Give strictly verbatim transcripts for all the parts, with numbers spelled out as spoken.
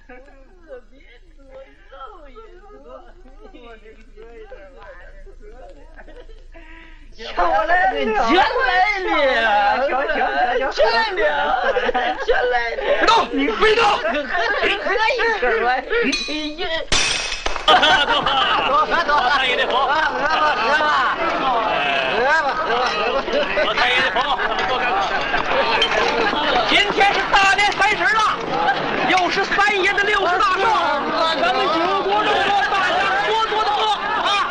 我来了，全来了，全全全来了，全来了。别动，你别动，可以吃吗？多喝多喝多喝，太爷的佛，喝吧喝吧，喝吧喝吧喝吧，多太爷的佛，今天是大年三十了，又是三爷的六十大寿，咱们酒多肉多，大家多多的喝啊！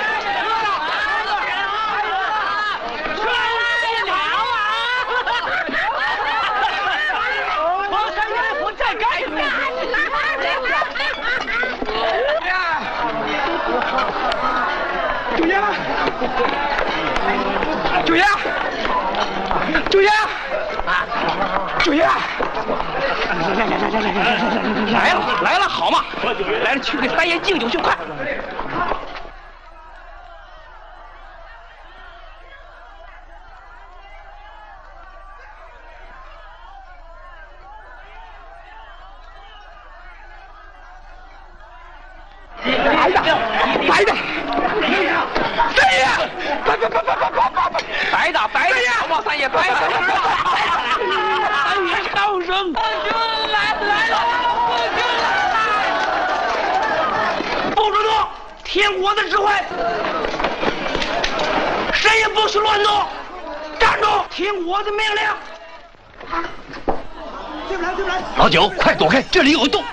九爷，九爷，九爷，九爷，来来来来来来来来了来了，好嘛，来了，去给三爷敬酒去，快！白的，白的，三爷，白白白白白白白，白的白的，好嘛，三爷白的是了，三爷高升，父亲来来了，父亲来了，不准动，听我的指挥，谁也不许乱动，站住，听我的命令。对不来，对不来，老九，快躲开，这里有洞。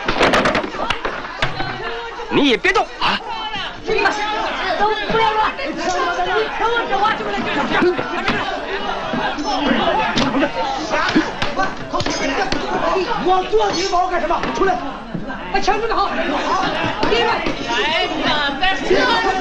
你也别动啊！都不要乱！我做你包干什么？出来！把枪准备好！好，弟们，来吧，再喝！